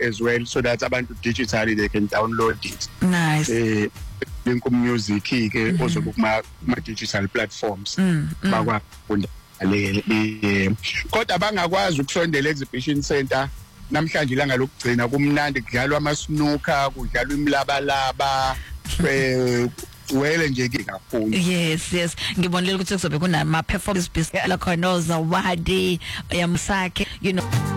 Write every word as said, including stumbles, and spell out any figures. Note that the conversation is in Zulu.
as well, so that abantu digitally they can download it. Nice. Eh link music ke ozobe kuma digital platforms bakwafunda le kodwa bangakwazi ukusondela exhibition center namhlanje ilanga lokugcina kumnandi kudlalwa amasnooker kudlalwa imlabalaba eh wele nje ke kakhulu. Yes, yes, ngibonile ukuthi kuzobe kunama performance la khona ozawadi yamsakhe, you know.